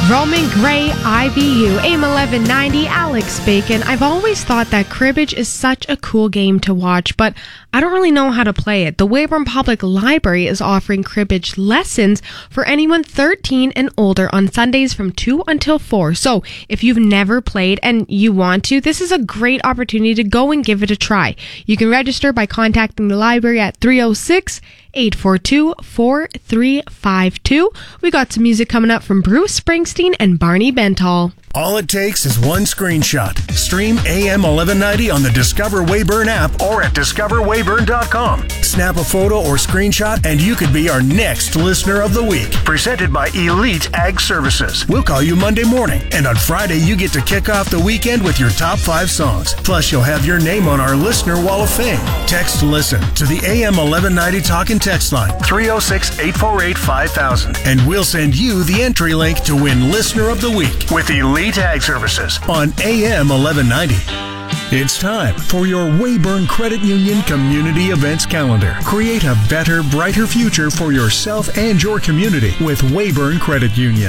Roman Gray, IBU, AIM 1190, Alex Bacon. I've always thought that cribbage is such a cool game to watch, but I don't really know how to play it. The Weyburn Public Library is offering cribbage lessons for anyone 13 and older on Sundays from 2 until 4. So if you've never played and you want to, this is a great opportunity to go and give it a try. You can register by contacting the library at 306-842-4352. We got some music coming up from Bruce Springsteen and Barney Bentall. All it takes is one screenshot. Stream AM 1190 on the Discover Weyburn app or at discoverweyburn.com. Snap a photo or screenshot and you could be our next Listener of the Week. Presented by Elite Ag Services. We'll call you Monday morning, and on Friday you get to kick off the weekend with your top 5 songs. Plus you'll have your name on our Listener Wall of Fame. Text LISTEN to the AM 1190 Talk and Text line 306-848-5000, and we'll send you the entry link to win Listener of the Week with Elite Ag Services on AM 1190. It's time for your Weyburn Credit Union Community Events Calendar. Create a better, brighter future for yourself and your community with Weyburn Credit Union.